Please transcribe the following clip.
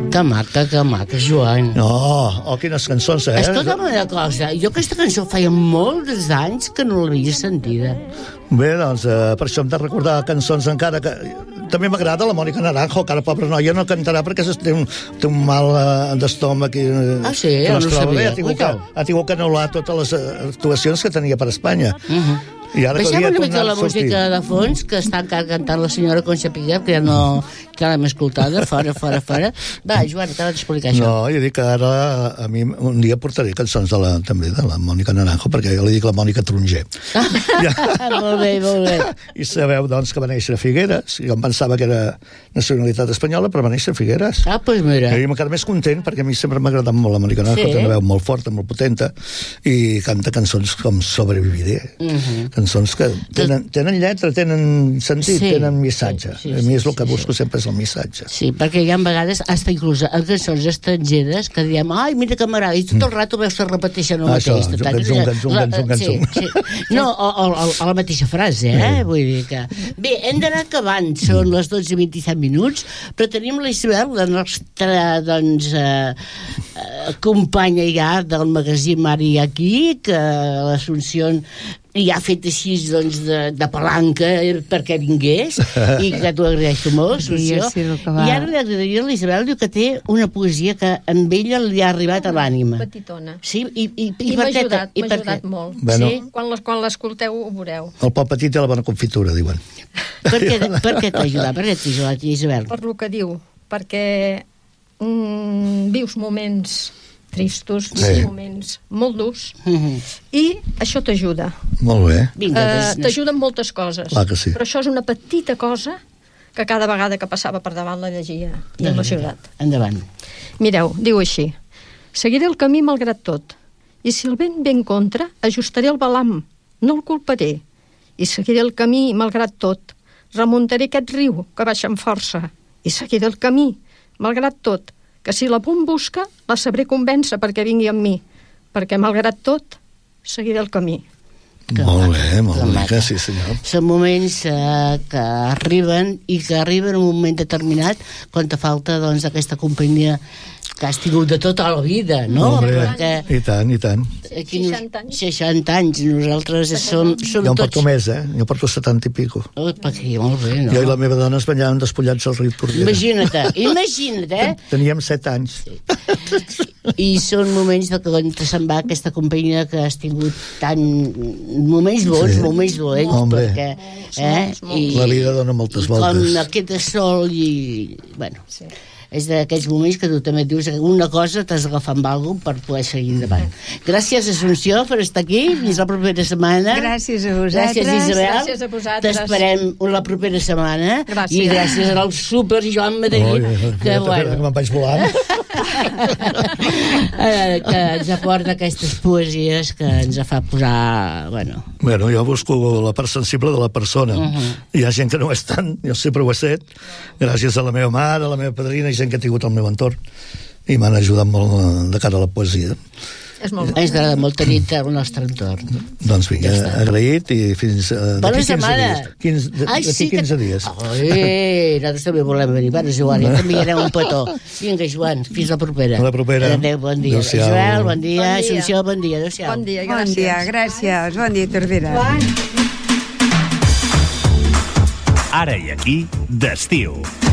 Que maca, Joan. No, quines cançons, Escolta'm una cosa, jo aquesta cançó feia molts anys que no l'havia sentida. Bé, doncs, per això hem de recordar cançons encara que... També m'agrada la Mònica Naranjo, que ara, pobra noia, no cantarà perquè té un mal d'estómac que sí? Que no es troba bé. Ha tingut que anul·lar totes les actuacions que tenia per Espanya. I ara baixem una mica la música de fons, que està encara cantant la senyora Concha Piquer, que ja no l'hem escoltada, fora. Va, Joan, t'ha d'explicar això. No, jo dic que ara a mi un dia portaré cançons també de la Mònica Naranjo, perquè jo li dic la Mònica Tronger. Molt bé. I sabeu, doncs, que va néixer a Figueres. Jo em pensava que era nacionalitat espanyola, però va néixer a Figueres. Doncs mira. I m'he quedat més content, perquè a mi sempre m'ha agradat molt la Mònica Naranjo, té una veu molt forta, molt potenta, i canta cançons com Sobreviviré. Cançons que tenen lletra, tenen sentit, tenen missatge. A mi és el que busco sempre, és el missatge. Sí, perquè hi ha vegades, hasta inclús en cançons estrangeres, que diem, ai, mira que m'agrada, i tot el rato veus que repeteixen el mateix. Cançó. No, o la mateixa frase, vull dir que... Bé, hem d'anar acabant, són les 12:27, però tenim la Isabel, la nostra, doncs, companya ja del magazín Mari aquí, que l'Assumpció ja ha fet així, doncs, de palanca perquè vingués, i que t'ho agraeixo molt, Assumpció. I ara li agradaria a l'Isabel, diu que té una poesia que amb ella li ha arribat a l'ànima. Petitona. Sí, i m'ha ajudat molt. Bueno, sí, quan l'escolteu ho veureu. El pa petit i la bona confitura, diuen. Per què t'ha ajudat? Per què t'ha ajudat, Isabel? Per lo que diu, perquè vius moments tristos, moments molt durs, i això t'ajuda. Molt bé. T'ajuda en moltes coses. Clar que sí. Però això és una petita cosa que cada vegada que passava per davant la llegia i m'ha ajudat. Endavant. Mireu, diu així: seguiré el camí malgrat tot, i si el vent ve en contra, ajustaré el balam, no el culparé, i seguiré el camí malgrat tot, remuntaré aquest riu que baixa amb força, i seguiré el camí malgrat tot, que si la por em busca, la sabré convèncer perquè vingui amb mi, perquè, malgrat tot, seguiré el camí. Molt bé, sí senyor. Són moments que arriben, i que arriben en un moment determinat quan te falta, doncs, aquesta companyia que has tingut de tota la vida, no? Perquè... I tant. 60 anys. 60 anys. Nosaltres som tots... Jo em porto més, Jo porto 70 i pico. Molt bé, no? Jo i la meva dona es banyàvem despullats al riu Tordera. Imagina't, Teníem 7 anys. Sí. I són moments que quan se'n va aquesta companyia que has tingut tant... moments bons, moments dolents, perquè... La vida dona moltes voltes. Com aquest sol i... Bueno... És d'aquells moments que tu també dius una cosa, t'has d'agafar amb alguna cosa per poder seguir endavant. Gràcies, Assumpció, per estar aquí. Fins la propera setmana. Gràcies a vosaltres. Gràcies, Isabel. Gràcies a vosaltres. T'esperem la propera setmana. Gràcies. I gràcies al super Joan Madarí, que me'n vaig volant. que ens aporta aquestes poesies que ens fa posar... Bueno, jo busco la part sensible de la persona. Hi ha gent que no ho és tant, jo sempre ho he set, gràcies a la meva mare, a la meva padrina, gent que ha tingut al meu entorn, i m'han ajudat molt de cara a la poesia. És molt ens agrada molt tenir-te al nostre entorn. Doncs vinga, agraït, i fins d'aquí 15 dies. D'aquí 15 dies. Nosaltres també volem venir. Bueno, Joan, ja t'enviarem un petó. Vinga, Joan, fins la propera. A la propera. Adéu, bon dia. Joel, bon dia. Assumpció, bon dia. Adéu-siau. Bon dia, gràcies. Bon dia, gràcies. Bon dia, Tordera. Ara i aquí, d'estiu.